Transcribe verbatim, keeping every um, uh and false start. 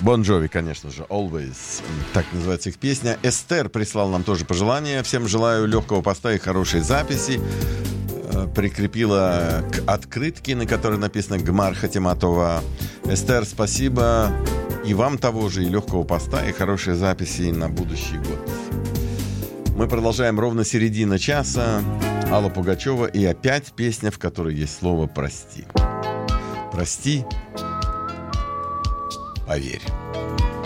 Бон Джови, конечно же, Always. Так называется их песня. Эстер прислал нам тоже пожелания. Всем желаю легкого поста и хорошей записи. Прикрепила к открытке, на которой написано «Гмар Хатиматова». Эстер, спасибо. И вам того же, и легкого поста, и хорошей записи на будущий год. Мы продолжаем ровно середина часа. Алла Пугачева и опять песня, в которой есть слово «прости». Прости, поверь.